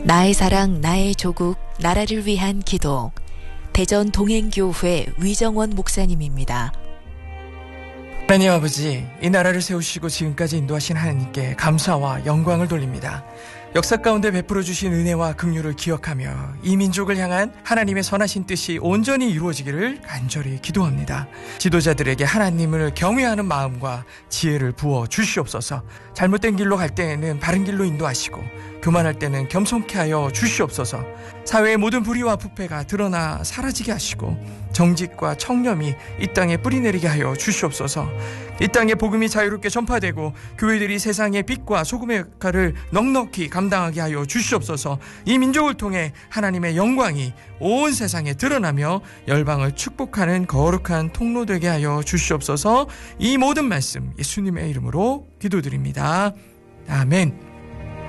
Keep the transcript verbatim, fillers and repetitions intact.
나의 사랑, 나의 조국, 나라를 위한 기도. 대전 동행교회 위정원 목사님입니다. 하나님 아버지, 이 나라를 세우시고 지금까지 인도하신 하나님께 감사와 영광을 돌립니다. 역사 가운데 베풀어 주신 은혜와 긍휼을 기억하며 이 민족을 향한 하나님의 선하신 뜻이 온전히 이루어지기를 간절히 기도합니다. 지도자들에게 하나님을 경외하는 마음과 지혜를 부어 주시옵소서. 잘못된 길로 갈 때에는 바른 길로 인도하시고 교만할 때는 겸손케 하여 주시옵소서. 사회의 모든 불의와 부패가 드러나 사라지게 하시고 정직과 청렴이 이 땅에 뿌리내리게 하여 주시옵소서. 이 땅에 복음이 자유롭게 전파되고 교회들이 세상의 빛과 소금의 역할을 넉넉히 감당하게 하여 주시옵소서. 이 민족을 통해 하나님의 영광이 온 세상에 드러나며 열방을 축복하는 거룩한 통로 되게 하여 주시옵소서. 이 모든 말씀 예수님의 이름으로 기도드립니다. 아멘.